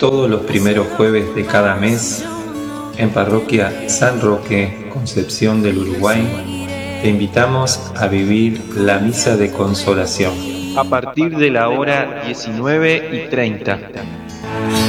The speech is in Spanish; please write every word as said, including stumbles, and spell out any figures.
Todos los primeros jueves de cada mes, en Parroquia San Roque, Concepción del Uruguay, te invitamos a vivir la Misa de Consolación. A partir de la hora diecinueve y treinta.